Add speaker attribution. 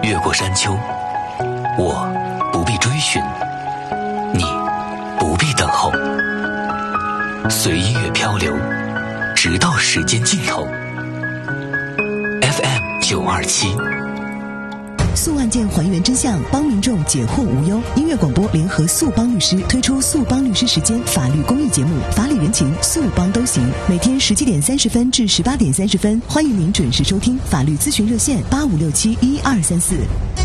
Speaker 1: 越过山丘，我不必追寻，你不必等候，随音乐漂流，直到时间尽头。FM 927。
Speaker 2: 诉案件还原真相，帮民众解惑无忧。音乐广播联合速帮律师推出速帮律师时间法律公益节目，法理人情速帮都行。每天17点30分至18点30分，欢迎您准时收听。法律咨询热线85671234。